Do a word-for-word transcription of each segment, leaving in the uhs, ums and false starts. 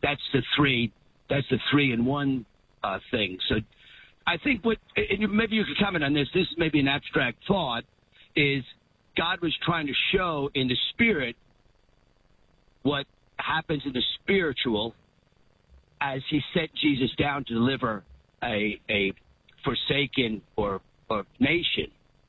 that's the three. That's the three in one uh, thing. So I think what, and maybe you could comment on this. This is maybe an abstract thought. Is God was trying to show in the spirit what happens in the spiritual as he sent Jesus down to deliver a a forsaken or, or nation.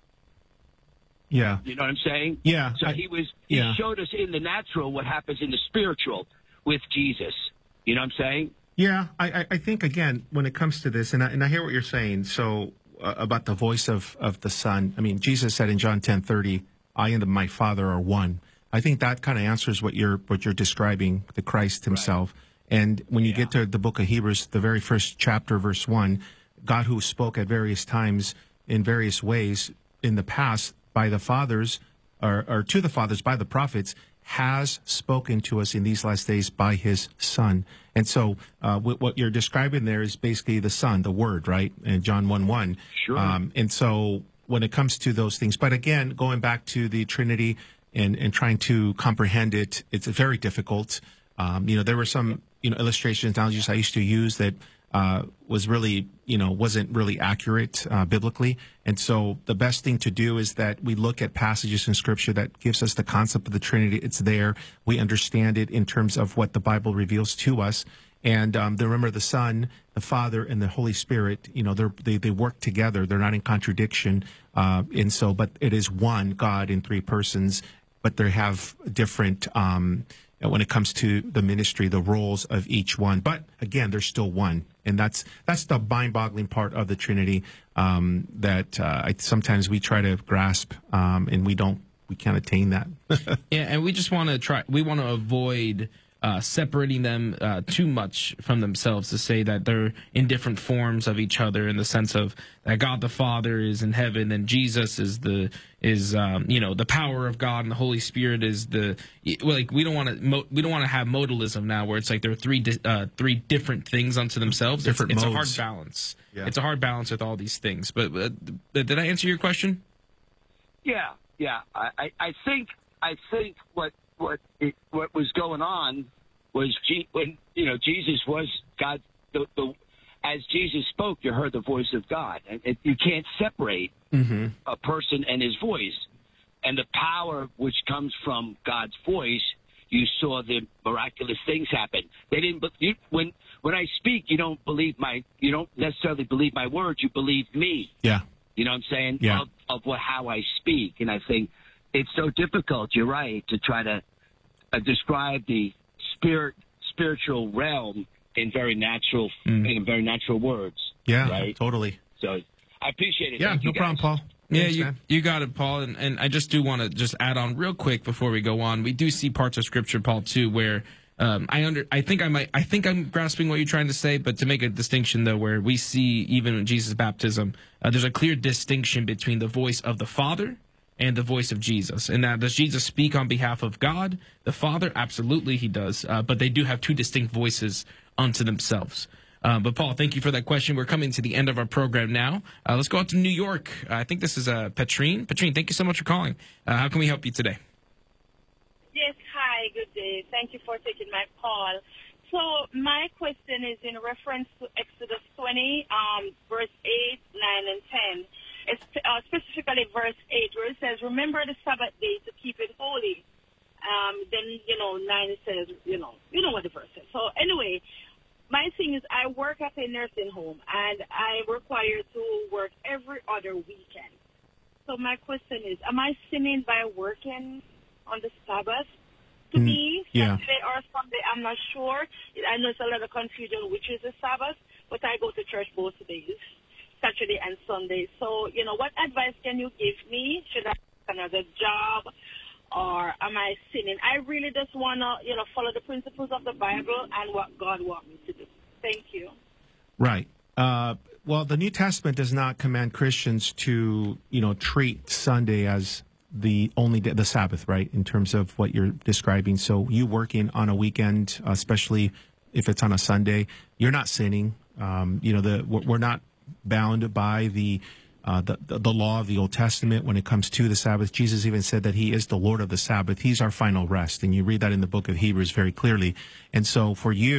Yeah. You know what I'm saying? Yeah. So I, he was he yeah. showed us in the natural what happens in the spiritual with Jesus. You know what I'm saying? Yeah, I, I think, again, when it comes to this, and I, and I hear what you're saying, so uh, about the voice of, of the Son. I mean, Jesus said in John ten thirty, I and my Father are one. I think that kind of answers what you're what you're describing, the Christ himself. Right. And when you yeah. get to the book of Hebrews, the very first chapter, verse one, God who spoke at various times in various ways in the past by the fathers, or, or to the fathers by the prophets, has spoken to us in these last days by his Son. And so uh, what you're describing there is basically the Son, the Word, right? In John one one. Sure. Um, and so when it comes to those things, but again, going back to the Trinity and, and trying to comprehend it, it's very difficult. Um, you know, there were some, you know, illustrations, analogies I used to use that uh, was really, you know, wasn't really accurate uh, biblically. And so the best thing to do is that we look at passages in Scripture that gives us the concept of the Trinity. It's there. We understand it in terms of what the Bible reveals to us. And um, remember, the Son, the Father, and the Holy Spirit, you know, they're, they they work together. They're not in contradiction. Uh, and so, but it is one God in three persons, but they have different, um, when it comes to the ministry, the roles of each one. But again, they're still one. And that's that's the mind-boggling part of the Trinity um, that uh, I, sometimes we try to grasp, um, and we don't, we can't attain that. Yeah, and we just want to try, we want to avoid uh, separating them uh, too much from themselves, to say that they're in different forms of each other, in the sense of that God the Father is in heaven and Jesus is the is um, you know, the power of God, and the Holy Spirit is the, well, like we don't want to we don't want to have modalism now where it's like there are three di uh, three different things unto themselves. Different it's, it's modes. a hard balance. Yeah. It's a hard balance with all these things. But uh, did I answer your question? Yeah, yeah. I, I, I think I think what what it, what was going on was G, when you know Jesus was God. The, the as Jesus spoke, you heard the voice of God, and it, you can't separate mm-hmm. a person and his voice, and the power which comes from God's voice. You saw the miraculous things happen. They didn't. But you, when when I speak, you don't believe my. You don't necessarily believe my words. You believe me. Yeah. You know what I'm saying? Yeah. Of, of what how I speak, and I think it's so difficult. You're right to try to uh, describe the spirit spiritual realm in very natural mm. in very natural words. Yeah, right? Totally. So I appreciate it. Yeah, Thank no you, problem, guys. Paul. Yeah, Thanks, you, man. you got it, Paul. And, and I just do want to just add on real quick before we go on. We do see parts of Scripture, Paul, too, where um, I under I think I might I think I'm grasping what you're trying to say, but to make a distinction though, where we see even in Jesus' baptism, uh, there's a clear distinction between the voice of the Father and the voice of Jesus. And now, does Jesus speak on behalf of God, the Father? Absolutely, he does. Uh, but they do have two distinct voices unto themselves. Uh, but, Paul, thank you for that question. We're coming to the end of our program now. Uh, let's go out to New York. Uh, I think this is uh, Petrine. Petrine, thank you so much for calling. Uh, how can we help you today? Yes, hi, good day. Thank you for taking my call. So my question is in reference to Exodus twenty, um, verse eight, nine, and ten. It's, uh, specifically verse eight, where it says, remember the Sabbath day to keep it holy. Um, then, you know, nine says, you know, you know what the verse says. So anyway, my thing is I work at a nursing home, and I require to work every other weekend. So my question is, am I sinning by working on the Sabbath? To mm, me, yeah. Saturday or Sunday, I'm not sure. I know it's a lot of confusion which is the Sabbath, but I go to church both days, Saturday and Sunday. So, you know, what advice can you give me? Should I have another job? Or am I sinning? I really just want to, you know, follow the principles of the Bible and what God wants me to do. Thank you. Right. Uh, well, the New Testament does not command Christians to, you know, treat Sunday as the only day, the Sabbath, right, in terms of what you're describing. So you working on a weekend, especially if it's on a Sunday, you're not sinning. Um, you know, the we're not bound by the Uh, the, the the law of the Old Testament when it comes to the Sabbath. Jesus even said that he is the Lord of the Sabbath. He's our final rest. And you read that in the book of Hebrews very clearly. And so for you,